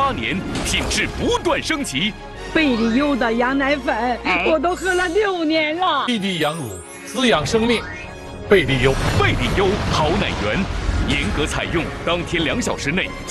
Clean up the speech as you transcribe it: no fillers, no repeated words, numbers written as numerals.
8年，品质不断升级。 贝利优的羊奶粉，我都喝了6年了。 滴滴羊乳，滋养生命。贝利优， 贝利优好奶源，严格采用，当天2小时内